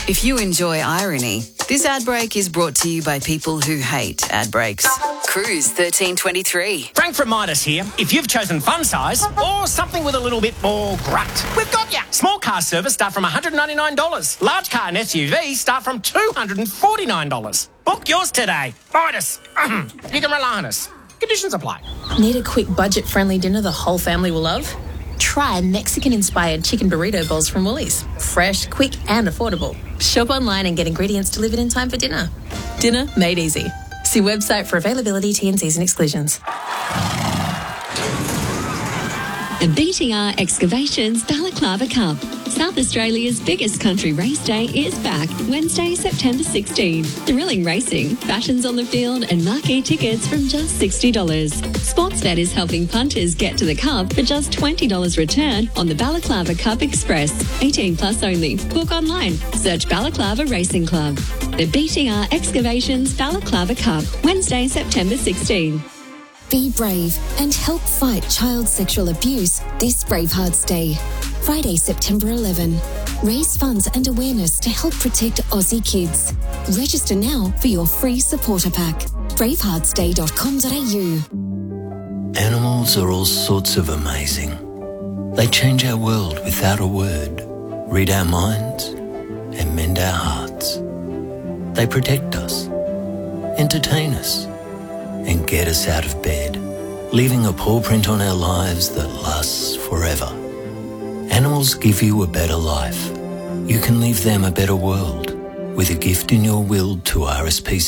If you enjoy irony, this ad break is brought to you by people who hate ad breaks. Cruise 1323. Frank from Midas here. If you've chosen fun size or something with a little bit more grunt, we've got ya. Small car service start from $199. Large car and SUV start from $249. Book yours today. Midas. You can rely on us. Conditions apply. Need a quick budget-friendly dinner the whole family will love? Try Mexican-inspired chicken burrito bowls from Woolies. Fresh, quick and affordable. Shop online and get ingredients delivered in time for dinner. Dinner made easy. See website for availability, T&Cs and exclusions. The BTR Excavations Balaclava Cup. South Australia's biggest country race day is back Wednesday, September 16. Thrilling racing, fashions on the field and marquee tickets from just $60. Sportsbet is helping punters get to the cup for just $20 return on the Balaclava Cup Express. 18 plus only. Book online. Search Balaclava Racing Club. The BTR Excavations Balaclava Cup, Wednesday, September 16. Be brave and help fight child sexual abuse this Bravehearts Day. Friday, September 11. Raise funds and awareness to help protect Aussie kids. Register now for your free supporter pack. braveheartsday.com.au. Animals are all sorts of amazing. They change our world without a word, read our minds and mend our hearts. They protect us, entertain us, and get us out of bed, leaving a paw print on our lives that lasts forever. Animals give you a better life. You can leave them a better world with a gift in your will to RSPCA.